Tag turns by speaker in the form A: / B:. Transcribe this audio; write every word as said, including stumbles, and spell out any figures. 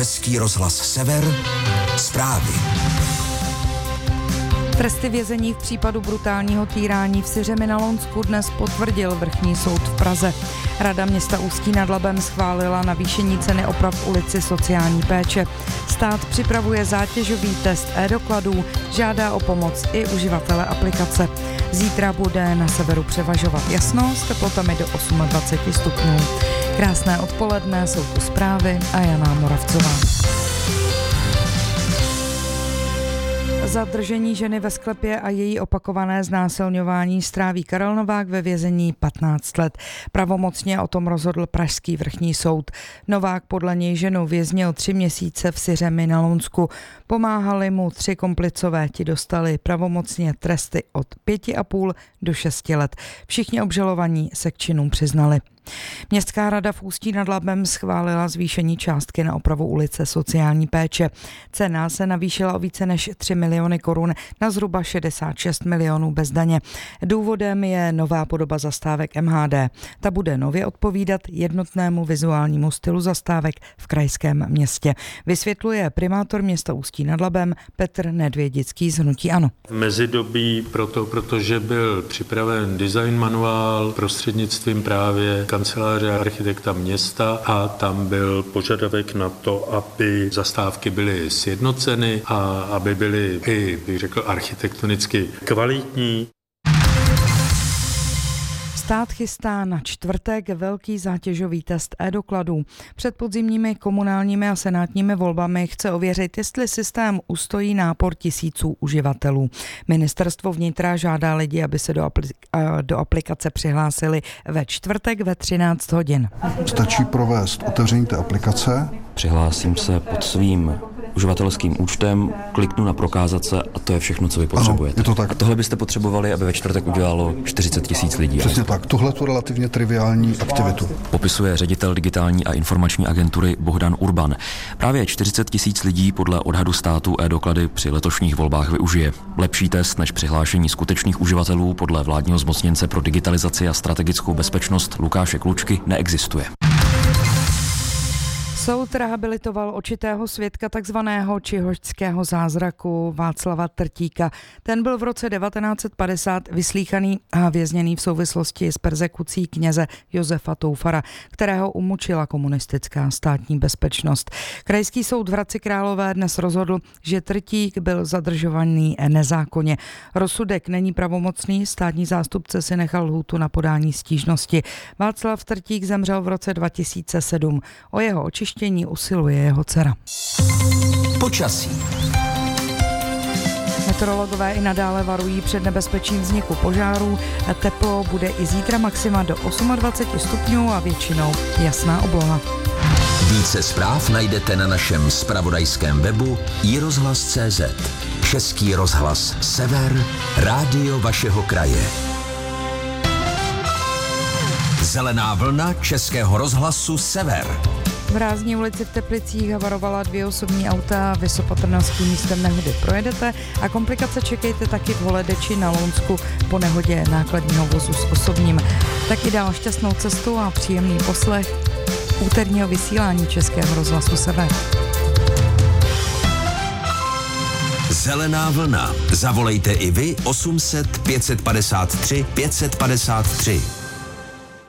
A: Český rozhlas Sever, zprávy.
B: Tresty vězení v případu brutálního týrání v Syřemi na Lounsku dnes potvrdil vrchní soud v Praze. Rada města Ústí nad Labem schválila navýšení ceny oprav v ulici sociální péče. Stát připravuje zátěžový test e-dokladů, žádá o pomoc i uživatele aplikace. Zítra bude na severu převažovat jasno s teplotami do dvacet osm stupňů. Krásné odpoledne, jsou tu zprávy a Jana Moravcová. Za držení ženy ve sklepě a její opakované znásilňování stráví Karel Novák ve vězení patnáct let. Pravomocně o tom rozhodl pražský vrchní soud. Novák podle něj ženu věznil tři měsíce v Syřemi na Lounsku. Pomáhali mu tři komplicové, ti dostali pravomocně tresty od pěti a půl do šesti let. Všichni obžalovaní se k činům přiznali. Městská rada v Ústí nad Labem schválila zvýšení částky na opravu ulice sociální péče. Cena se navýšila o více než tři miliony korun na zhruba šedesát šest milionů bez daně. Důvodem je nová podoba zastávek M H D. Ta bude nově odpovídat jednotnému vizuálnímu stylu zastávek v krajském městě. Vysvětluje primátor města Ústí nad Labem Petr Nedvědický z hnutí ANO.
C: V mezidobí proto, protože byl připraven design manuál prostřednictvím právě kanceláře architekta města a tam byl požadavek na to, aby zastávky byly sjednoceny a aby byly i, bych řekl, architektonicky kvalitní.
B: Stát chystá na čtvrtek velký zátěžový test e-dokladů. Před podzimními komunálními a senátními volbami chce ověřit, jestli systém ustojí nápor tisíců uživatelů. Ministerstvo vnitra žádá lidi, aby se do, apli- do aplikace přihlásili ve čtvrtek ve třináct hodin.
D: Stačí provést otevření té aplikace.
E: Přihlásím se pod svým uživatelským účtem, kliknu na prokázat se a to je všechno, co vy potřebujete.
D: Ano, je to tak.
E: A tohle byste potřebovali, aby ve čtvrtek udělalo čtyřicet tisíc lidí.
D: Přesně tak. Tuhle tu relativně triviální aktivitu
E: Popisuje ředitel digitální a informační agentury Bohdan Urban. Právě čtyřicet tisíc lidí podle odhadu státu e-doklady při letošních volbách využije. Lepší test než přihlášení skutečných uživatelů podle vládního zmocněnce pro digitalizaci a strategickou bezpečnost Lukáše Klučky neexistuje.
B: Soud rehabilitoval očitého svědka takzvaného čihořského zázraku Václava Trtíka. Ten byl v roce devatenáct set padesát vyslýchaný a vězněný v souvislosti s perzekucí kněze Josefa Toufara, kterého umučila komunistická státní bezpečnost. Krajský soud v Hradci Králové dnes rozhodl, že Trtík byl zadržovaný nezákonně. Rozsudek není pravomocný, státní zástupce si nechal lhůtu na podání stížnosti. Václav Trtík zemřel v roce dva tisíce sedm. O jeho očištění usiluje jeho dcera.
A: Počasí.
B: Meteorologové i nadále varují před nebezpečím vzniku požárů. Teplo bude i zítra maxima do dvacet osm stupňů a většinou jasná obloha.
A: Více zpráv najdete na našem zpravodajském webu i rozhlas tečka cé zet. Český rozhlas Sever, rádio vašeho kraje. Zelená vlna Českého rozhlasu Sever.
B: V Rázní ulici v Teplicích havarovala dvě osobní auta, vysopatrnským místem nehody projedete a komplikace čekejte taky v Holedeči na Lounsku po nehodě nákladního vozu s osobním. Tak i dál šťastnou cestu a příjemný poslech úterního vysílání Českého rozhlasu Sever.
A: Zelená vlna. Zavolejte i vy osm set pět set padesát tři pět set padesát tři.